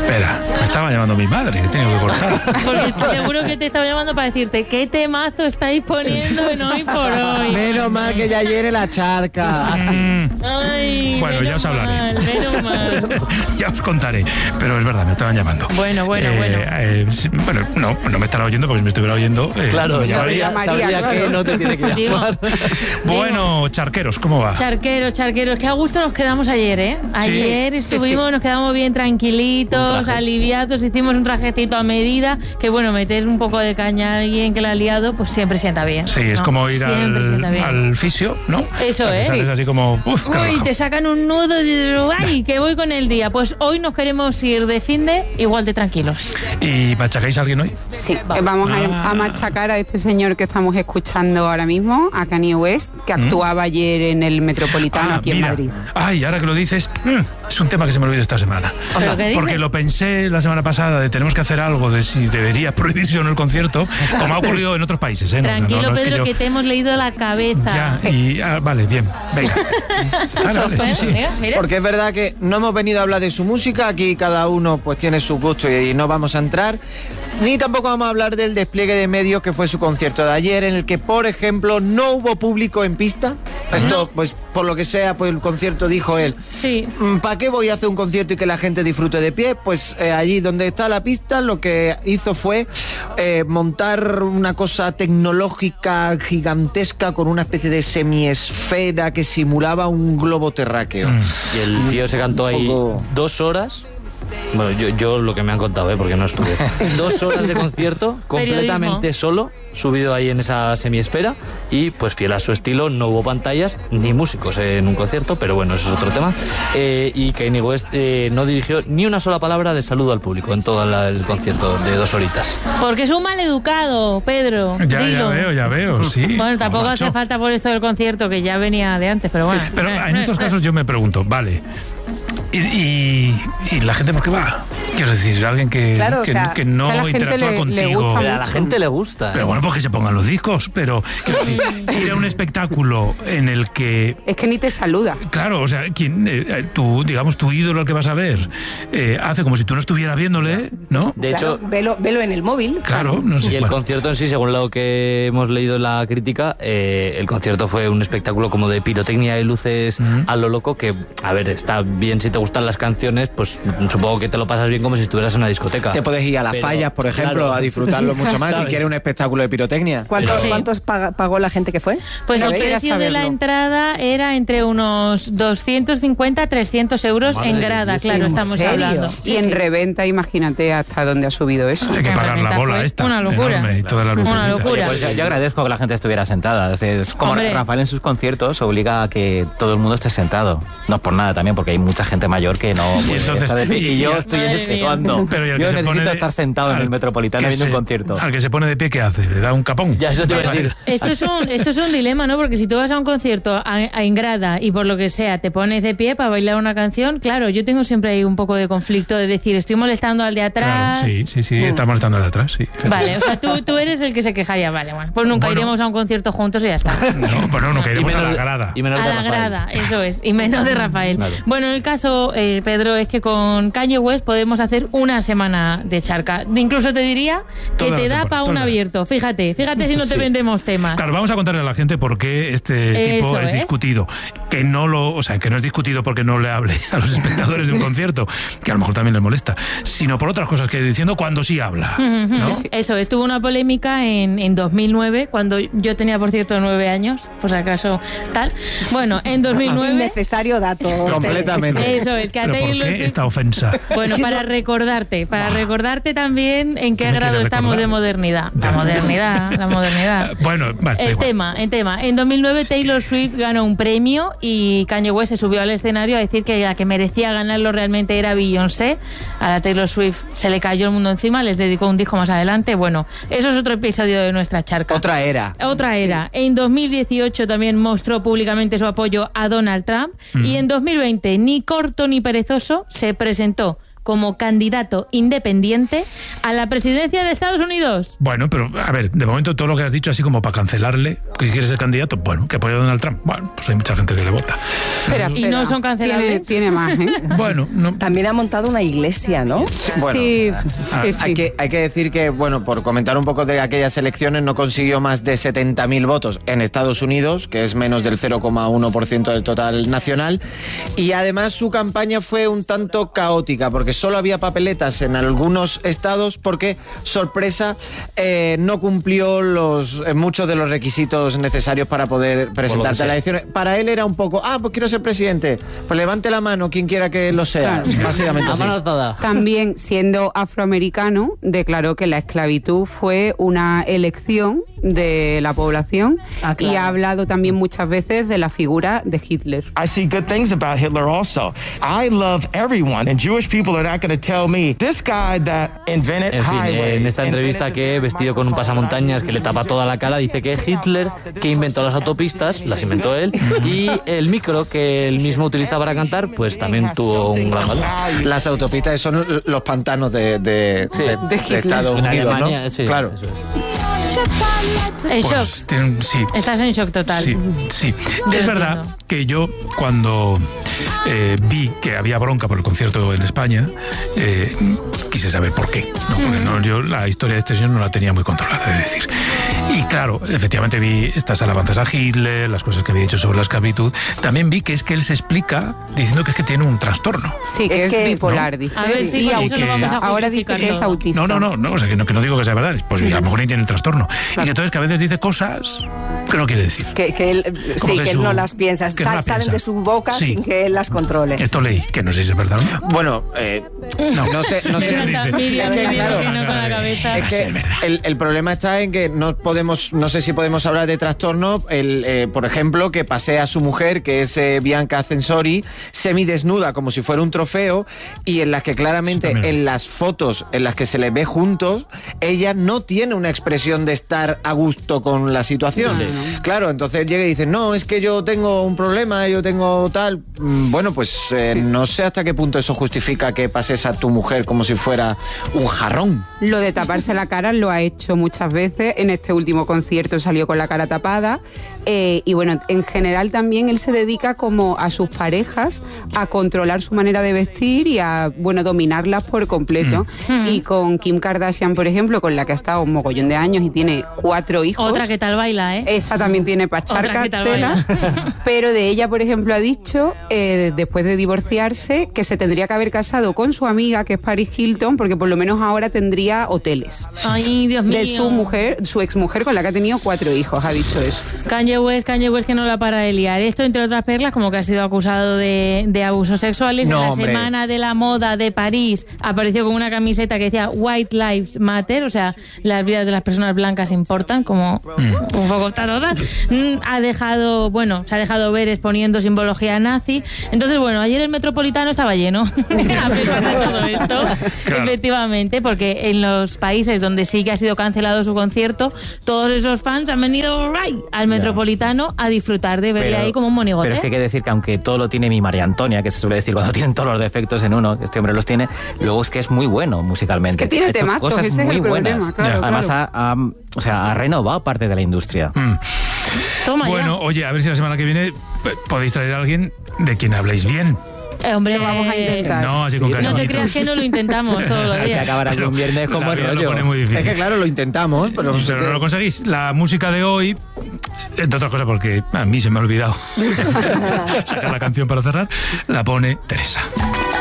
Espera, me estaba llamando mi madre, que tengo que cortar. Porque seguro que te estaba llamando para decirte qué temazo estáis poniendo en Hoy por Hoy. Menos mal que ya viene la charca. Ay, Bueno, ya os hablaré. Menos mal. Ya os contaré, pero es verdad, me estaban llamando. Bueno. Bueno, no me estará oyendo, porque si me estuviera oyendo... Claro, me llamaría. sabría que no te tiene que llamar. Bueno, charqueros, ¿cómo va? Charqueros, que a gusto nos quedamos ayer, ¿eh? Ayer estuvimos, nos quedamos bien tranquilitos, aliviados, hicimos un trajecito a medida, que bueno, meter un poco de caña a alguien que la ha liado, pues siempre sienta bien. Sí, es como ir al fisio, ¿no? Eso es. Sales así como... Uy, te sacan un nudo y dices, ¡ay, que voy con el día! Pues hoy nos queremos ir de finde igual de tranquilos. ¿Y machacáis a alguien hoy? Sí, vamos a machacar a este señor que estamos escuchando ahora mismo, a Kanye West, que actuaba ayer en el Metropolitano aquí en Madrid. Ay, ahora que lo dices, es un tema que se me olvidó esta semana. Porque lo pensé la semana pasada, de tenemos que hacer algo de si debería prohibirse o no el concierto, como ha ocurrido en otros países. Tranquilo, no, Pedro, que te hemos leído la cabeza. Ya, vale, bien. Venga. Vale, sí. Mira. Porque es verdad que no hemos venido a hablar de su música, aquí cada uno pues tiene su gusto y no vamos a entrar, ni tampoco vamos a hablar del despliegue de medios que fue su concierto de ayer, en el que, por ejemplo, no hubo público en pista. Esto, pues, por lo que sea, pues el concierto dijo él. Sí. ¿Para qué voy a hacer un concierto y que la gente disfrute de pie? Pues allí donde está la pista, lo que hizo fue montar una cosa tecnológica gigantesca con una especie de semiesfera que simulaba un globo terráqueo. Y el tío se cantó ahí 2 horas. Bueno, yo lo que me han contado, porque no estuve. 2 horas de concierto, completamente solo, subido ahí en esa semiesfera, y pues fiel a su estilo, no hubo pantallas ni músicos en un concierto, pero bueno, eso es otro tema. Y Kanye West no dirigió ni una sola palabra de saludo al público en todo el concierto de 2 horitas. Porque es un maleducado, Pedro. Ya veo, sí. Bueno, tampoco hace falta por esto del concierto, que ya venía de antes, pero bueno. Sí, pero en estos casos yo me pregunto, vale, ¿y la gente por qué va? Quiero decir, alguien que no interactúa contigo. Pero a la gente le gusta. Pero bueno, pues que se pongan los discos, pero quiero decir, ir a un espectáculo en el que... Es que ni te saluda. Claro, o sea, tu ídolo al que vas a ver hace como si tú no estuvieras viéndole, ¿no? De hecho, velo en el móvil. Claro, no sé. Y el concierto en sí, según lo que hemos leído en la crítica, el concierto fue un espectáculo como de pirotecnia y luces a lo loco, que, a ver, está bien si te gustan las canciones, pues supongo que te lo pasas bien como si estuvieras en una discoteca. Te puedes ir a las fallas, por ejemplo, a disfrutarlo mucho más si quieres un espectáculo de pirotecnia. ¿Cuántos pagó la gente que fue? Pues el precio de la entrada era entre unos 250 300 euros en grada, claro, estamos hablando. Y en reventa, imagínate hasta dónde ha subido eso. Hay que pagar la bola esta. Una locura. Enorme, y toda la luz. Una locura. Pues yo agradezco que la gente estuviera sentada. Es como Rafael en sus conciertos obliga a que todo el mundo esté sentado. No es por nada también, porque hay mucha gente mayor que no puede estar de pie. Y yo estoy en ese bando. Yo necesito estar sentado en el Metropolitano viendo un concierto. Al que se pone de pie, ¿qué hace? ¿Le da un capón? Ya, eso te iba a decir. Esto es un dilema, ¿no? Porque si tú vas a un concierto en grada y por lo que sea te pones de pie para bailar una canción, claro, yo tengo siempre ahí un poco de conflicto de decir, estoy molestando al de atrás. Claro, sí, está molestando al de atrás, sí. Vale, o sea, tú eres el que se quejaría, vale, bueno, pues nunca iremos a un concierto juntos y ya está. No, pues nunca iremos a la grada. Y menos a la grada, eso es, y menos de Rafael. Vale. Bueno, el caso, Pedro, es que con Kanye West podemos hacer una semana de charca. Incluso te diría que te da para un abierto. Fíjate si no te vendemos temas. Claro, vamos a contarle a la gente por qué este tipo es discutido. Que no es discutido porque no le hable a los espectadores de un concierto, que a lo mejor también les molesta, sino por otras cosas que he diciendo cuando sí habla. ¿No? Eso, estuvo una polémica en 2009, cuando yo tenía, por cierto, 9 años, por si acaso tal. Bueno, en 2009... Innecesario dato. Completamente. Eso es, que a ¿Pero por qué esta ofensa? Bueno, para recordarte también en qué grado estamos de modernidad. La modernidad. Bueno, vale. El tema. En 2009 Taylor Swift ganó un premio y Kanye West se subió al escenario a decir que la que merecía ganarlo realmente era Beyoncé. A la Taylor Swift se le cayó el mundo encima, les dedicó un disco más adelante. Bueno, eso es otro episodio de nuestra charca. Otra era. En 2018 también mostró públicamente su apoyo a Donald Trump y en 2020, ni corto ni perezoso, se presentó como candidato independiente a la presidencia de Estados Unidos. Bueno, pero a ver, de momento todo lo que has dicho así como para cancelarle, que quiere ser candidato, bueno, que apoya a Donald Trump. Bueno, pues hay mucha gente que le vota. Espera, y no son cancelables. Tiene más, ¿eh? Bueno, no. También ha montado una iglesia, ¿no? Bueno, Sí. Hay que decir que, bueno, por comentar un poco de aquellas elecciones, no consiguió más de 70.000 votos en Estados Unidos, que es menos del 0,1% del total nacional, y además su campaña fue un tanto caótica, porque solo había papeletas en algunos estados, porque, sorpresa, no cumplió muchos de los requisitos necesarios para poder presentarse a las elecciones. Para él era un poco, pues quiero ser presidente, pues levante la mano quien quiera que lo sea, básicamente así. También, siendo afroamericano, declaró que la esclavitud fue una elección de la población y ha hablado también muchas veces de la figura de Hitler. I see good things about Hitler also. I love everyone, and Jewish people are not going to tell me this guy that invented highways. En esta entrevista que vestido con un pasamontañas que le tapa toda la cara, dice que Hitler, que inventó las autopistas, las inventó él, y el micro que él mismo utiliza para cantar, pues también tuvo un gran valor. Las autopistas son los pantanos de Estados Unidos, Alemania, ¿no? sí, Claro. En Pues, shock. sí. Estás en shock total. Sí. Yo Es verdad entiendo. que yo cuando vi que había bronca por el concierto en España, quise saber por qué. ¿No? Porque yo la historia de este señor no la tenía muy controlada, es decir. Y claro, efectivamente vi estas alabanzas a Hitler, las cosas que había dicho sobre la esclavitud. También vi que es que él se explica diciendo que es que tiene un trastorno. Sí, que es bipolar, ¿no? dice. A ver si y con eso lo vamos a ahora dice justificar que es todo. autista. No, o sea, que no digo que sea verdad, pues a lo mejor ni tiene el trastorno. Y que entonces que a veces dice cosas que no quiere decir. Que él, Como que él no las piensa, que no las salen piensa. de su boca Sí. sin que él las controle. Esto leí, que no sé si es verdad o no. Bueno, no sé. Me encanta Miriam, Es que, Miriam, claro, que no con la cabeza. Es que el problema está en que no sé si podemos hablar de trastorno. Por ejemplo, que pasea a su mujer, que es Bianca Censori, semidesnuda como si fuera un trofeo, y en las que claramente en las fotos en las que se les ve juntos, ella no tiene una expresión de estar a gusto con la situación. Sí. Claro, entonces llega y dice, no, es que yo tengo un problema, yo tengo tal. Bueno, pues no sé hasta qué punto eso justifica que pases a tu mujer como si fuera un jarrón. Lo de taparse la cara lo ha hecho muchas veces. En este último concierto salió con la cara tapada. Y bueno, en general también él se dedica como a sus parejas a controlar su manera de vestir y a, bueno, dominarlas por completo. Y con Kim Kardashian, por ejemplo, con la que ha estado un mogollón de años y tiene 4 hijos. Otra que tal baila, ¿eh? Esa también tiene pachar Otra que tal cartela. baila. Pero de ella, por ejemplo, ha dicho, después de divorciarse, que se tendría que haber casado con su amiga, que es Paris Hilton, porque por lo menos ahora tendría hoteles. Ay, Dios mío. De su mujer, su exmujer, con la que ha tenido 4 hijos, ha dicho eso. Kanye West que no la para de liar. Esto, entre otras perlas, como que ha sido acusado de abusos sexuales. No, en la hombre. Semana de la Moda de París apareció con una camiseta que decía White Lives Matter, o sea, las vidas de las personas blancas importan, como un poco está todas. Se ha dejado ver exponiendo simbología nazi. Entonces, bueno, ayer el Metropolitano estaba lleno. A pesar de todo esto, Claro. efectivamente, porque en los países donde sí que ha sido cancelado su concierto, todos esos fans han venido al Metropolitano a disfrutar de verle ahí como un monigote. Pero es que hay que decir que aunque todo lo tiene mi María Antonia, que se suele decir cuando tienen todos los defectos en uno, que este hombre los tiene, luego es que es muy bueno musicalmente. Es que tiene Ha hecho temazos, cosas ese es muy el problema, buenas. claro, Además claro. ha renovado parte de la industria. Toma Bueno, ya. oye, a ver si la semana que viene podéis traer a alguien de quien habléis bien. Hombre, vamos a intentar. No, así con Sí, no te cariñitos. creas que no lo intentamos todos los Hay que días. acabar aquí un viernes con La buen vida lo rollo. pone muy difícil. Es que claro, lo intentamos, pero no lo conseguís. La música de hoy, entre otras cosas porque a mí se me ha olvidado sacar la canción para cerrar, la pone Teresa.